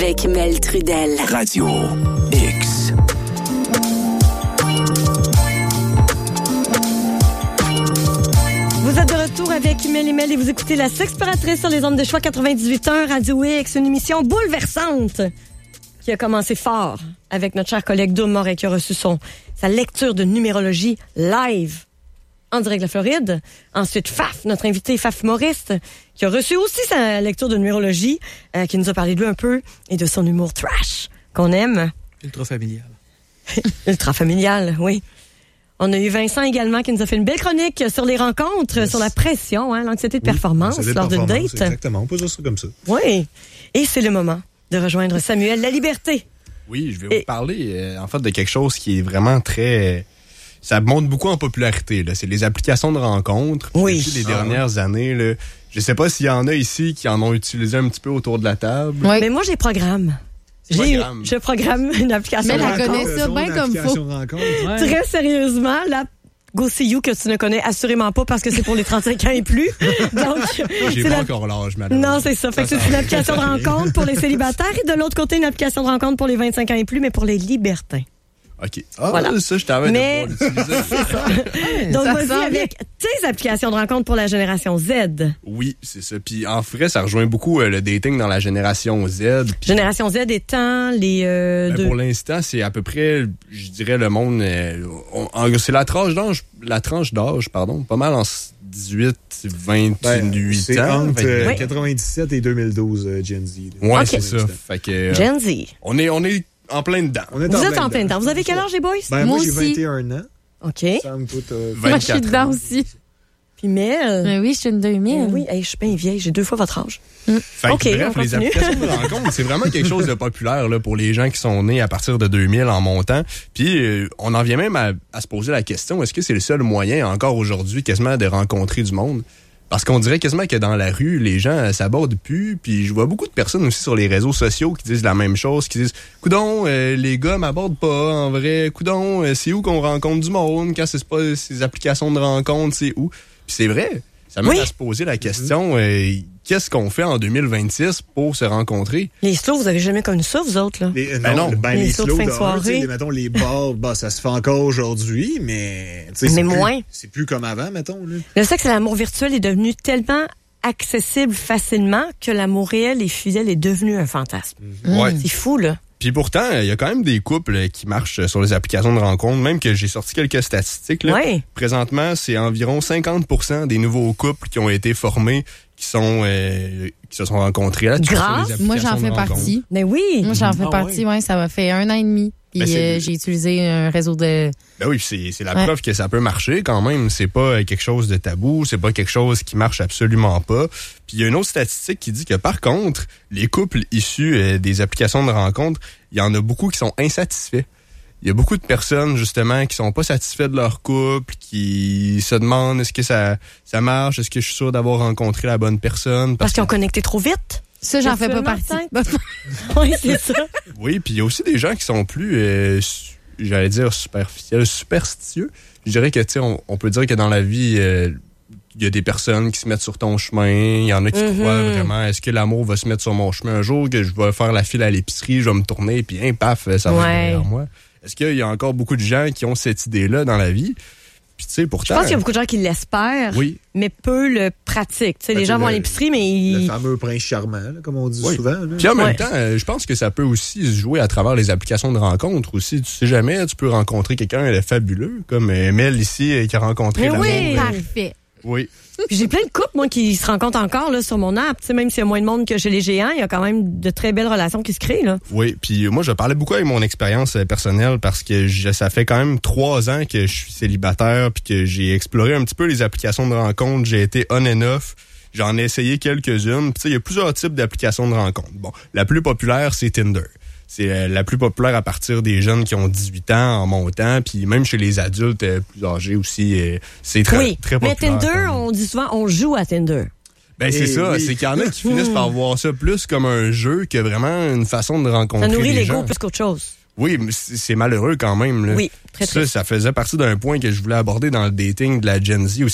Avec Mel Trudel. Radio X. Vous êtes de retour avec Mel et Mel et vous écoutez La Sexploratrice sur les ondes de choix 98.1 Radio X, une émission bouleversante qui a commencé fort avec notre cher collègue Dom Moret qui a reçu sa lecture de numérologie live en direct de la Floride. Ensuite, Faf, notre invité Faf humoriste, qui a reçu aussi sa lecture de numérologie, qui nous a parlé de lui un peu et de son humour trash qu'on aime. Ultra familial. Ultra familial, oui. On a eu Vincent également qui nous a fait une belle chronique sur les rencontres, sur la pression, l'anxiété de performance lors d'une date. Exactement, on peut dire ça comme ça. Oui. Et c'est le moment de rejoindre Samuel Laliberté. Oui, je vais vous parler en fait de quelque chose qui est vraiment très... ça monte beaucoup en popularité. Là. C'est les applications de rencontres. Oui. Depuis les dernières années, là, je sais pas s'il y en a ici qui en ont utilisé un petit peu autour de la table. Oui. Mais moi, j'ai programme. Je programme une application de rencontre. Mais elle connaît ça bien comme faut. Très sérieusement, l'app Go See You que tu ne connais assurément pas parce que c'est pour les 35 ans et plus. Donc, j'ai pas encore l'âge, madame. Non, c'est ça. Fait que c'est une application de rencontre pour les célibataires et de l'autre côté, une application de rencontre pour les 25 ans et plus, mais pour les libertins. OK. Voilà. Ça, je t'avais de pouvoir l'utiliser. C'est ça. Donc, vas-y avec tes applications de rencontre pour la génération Z. Oui, c'est ça. Puis, en vrai, ça rejoint beaucoup le dating dans la génération Z. Puis, génération Z étant les... Pour l'instant, c'est à peu près, je dirais, le monde... c'est la tranche d'âge, pas mal en 18, 28 c'est ans. entre 97 et 2012, Gen Z. Oui, okay. C'est ça. Fait que, Gen Z. On est en plein dedans. Vous êtes en plein dedans. Vous avez quel âge, les boys? Moi, j'ai 21 ans. OK. Moi, je suis dedans aussi. Puis Mel? Oui, je suis une 2000. Oui, je suis bien vieille. J'ai 2 fois votre âge. Fait que, bref, les applications de rencontre, c'est vraiment quelque chose de populaire là, pour les gens qui sont nés à partir de 2000 en montant. Puis, on en vient même à se poser la question, est-ce que c'est le seul moyen encore aujourd'hui quasiment de rencontrer du monde? Parce qu'on dirait quasiment que dans la rue, les gens s'abordent plus. Puis je vois beaucoup de personnes aussi sur les réseaux sociaux qui disent la même chose, qui disent « Coudon, les gars m'abordent pas, en vrai. Coudon, c'est où qu'on rencontre du monde? Quand c'est pas ces applications de rencontre, c'est où? » Puis c'est vrai. Ça mène à se poser la question, qu'est-ce qu'on fait en 2026 pour se rencontrer? Les slows, vous avez jamais connu ça, vous autres, là? Les slows de fin de soirée. Mettons, les bars, ça se fait encore aujourd'hui, mais... Mais moins. C'est plus comme avant, mettons. Là. Le sexe et l'amour virtuel est devenu tellement accessible facilement que l'amour réel et fidèle est devenu un fantasme. Ouais. C'est fou, là. Puis pourtant, il y a quand même des couples qui marchent sur les applications de rencontre, même que j'ai sorti quelques statistiques. Là. Ouais. Présentement, c'est environ 50% des nouveaux couples qui ont été formés qui se sont rencontrés là. Grâce, moi j'en fais partie. Mais oui. Moi j'en fais partie, ça m'a fait 1 an et demi. Puis j'ai utilisé un réseau de... Ben oui, c'est la preuve que ça peut marcher quand même. C'est pas quelque chose de tabou, c'est pas quelque chose qui marche absolument pas. Puis il y a une autre statistique qui dit que par contre, les couples issus des applications de rencontre, il y en a beaucoup qui sont insatisfaits. Il y a beaucoup de personnes, justement, qui sont pas satisfaites de leur couple, qui se demandent est-ce que ça marche, est-ce que je suis sûr d'avoir rencontré la bonne personne. Parce qu'ils ont connecté trop vite? Ça, j'en fais pas partie. Oui, c'est ça. Oui, puis il y a aussi des gens qui sont plus, j'allais dire, superstitieux. Je dirais que, tu sais, on peut dire que dans la vie, il y a des personnes qui se mettent sur ton chemin. Il y en a qui croient vraiment, est-ce que l'amour va se mettre sur mon chemin un jour, que je vais faire la file à l'épicerie, je vais me tourner, puis paf, ça va être derrière moi. Est-ce qu'il y a encore beaucoup de gens qui ont cette idée-là dans la vie? Puis, tu sais, pourtant... Je pense qu'il y a beaucoup de gens qui l'espèrent, mais peu le pratiquent. Tu sais, les gens vont à l'épicerie, mais le fameux prince charmant, là, comme on dit souvent. Là. Puis en même temps, je pense que ça peut aussi se jouer à travers les applications de rencontre aussi. Tu sais jamais, tu peux rencontrer quelqu'un de fabuleux, comme Mel ici, qui a rencontré l'amour. Oui, parfait. Oui. Puis j'ai plein de couples, moi, qui se rencontrent encore là, sur mon app. Tu sais, même s'il y a moins de monde que chez les géants, il y a quand même de très belles relations qui se créent. Là. Oui, puis moi, je parlais beaucoup avec mon expérience personnelle parce que ça fait quand même 3 ans que je suis célibataire puis que j'ai exploré un petit peu les applications de rencontre. J'ai été on and off. J'en ai essayé quelques-unes. Puis tu sais, il y a plusieurs types d'applications de rencontre. Bon, la plus populaire, c'est Tinder. C'est la plus populaire à partir des jeunes qui ont 18 ans en montant, puis même chez les adultes plus âgés aussi, c'est très populaire. Mais Tinder, on dit souvent, on joue à Tinder. Ben c'est ça, c'est qu'il y en a qui finissent par voir ça plus comme un jeu que vraiment une façon de rencontrer les gens. Ça nourrit l'ego plus qu'autre chose. Oui, mais c'est malheureux quand même. Là. Oui, très triste. Ça faisait partie d'un point que je voulais aborder dans le dating de la Gen Z aussi.